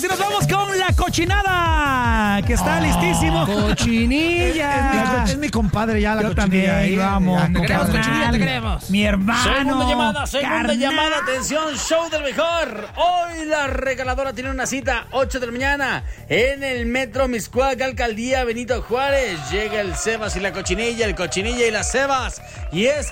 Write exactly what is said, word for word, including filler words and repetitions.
y nos vamos con la cochinada, que está oh, listísimo. Cochinilla. Es, es, es mi compadre ya, la Yo cochinilla. También, ahí, vamos. ya, te queremos, cochinilla, te queremos. Mi hermano. Segunda llamada, segunda carnal. llamada. Atención, show del mejor. Hoy la regaladora tiene una cita, ocho de la mañana, en el Metro Mixcoac, Alcaldía Benito Juárez. Llega el Sebas y la cochinilla, el cochinilla y las Sebas. Y es